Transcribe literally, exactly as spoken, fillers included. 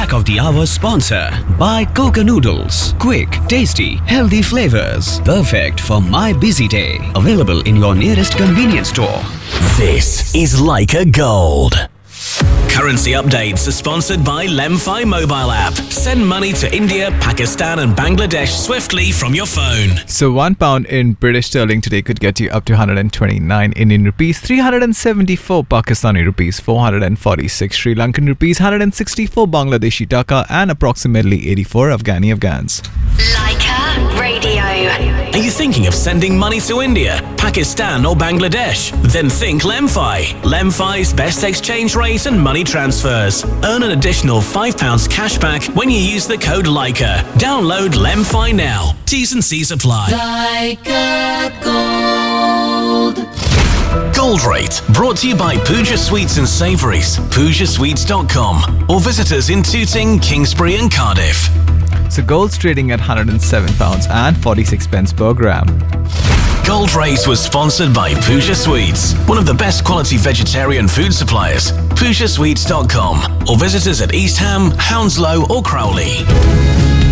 Snack of the Hour sponsor by Coca Noodles. Quick, tasty, healthy flavors. Perfect for my busy day. Available in your nearest convenience store. This is Leica Gold. Currency updates are sponsored by Lemfi mobile app. Send money to India, Pakistan and Bangladesh swiftly from your phone. So one pound in British sterling today could get you up to one hundred twenty-nine Indian rupees, three hundred seventy-four Pakistani rupees, four hundred forty-six Sri Lankan rupees, one hundred sixty-four Bangladeshi taka and approximately eighty-four Afghani Afghans. Leica Radio. Are you thinking of sending money to India, Pakistan or Bangladesh? Then think Lemfi. Lemfi's best exchange rate and money transfers. Earn an additional five pounds cash back when you use the code Leica. Download Lemfi now. T's and C's apply. Leica Gold. Gold Rate, brought to you by Pooja Sweets and Savouries, pooja sweets dot com, or visit us in Tooting, Kingsbury and Cardiff. So gold's trading at one hundred seven pounds and forty-six pence per gram. Gold Rate was sponsored by Pooja Sweets, one of the best quality vegetarian food suppliers. pooja sweets dot com, or visit us at East Ham, Hounslow or Crowley.